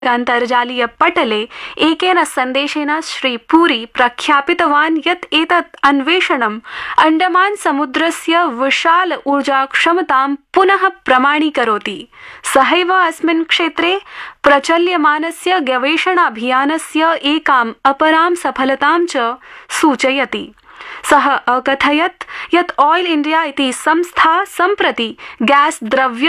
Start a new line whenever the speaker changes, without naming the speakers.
अन्तर्जालीय पटले एकेन सन्देशेन श्री पुरी प्रख्यापितवान् यत् एतत् अन्वेषणम् अण्डमान समुद्रस्य विशाल ऊर्जाक्षमतां पुनः प्रमाणीकरोति। सहैव अस्मिन् क्षेत्रे प्रचल्यमानस्य गवेषणाभियानस्य एकाम् अपरां सफलतां च सूचयति। सः अकथयत् यत् ऑयल इंडिया इति संस्था सम्प्रति गैस द्रव्य